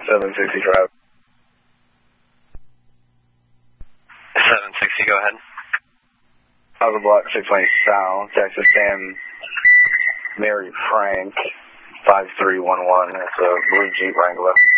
760 drive. 760, go ahead. Other block 6 lane south, Texas Sam, Mary Frank, 5311. It's a blue Jeep Wrangler.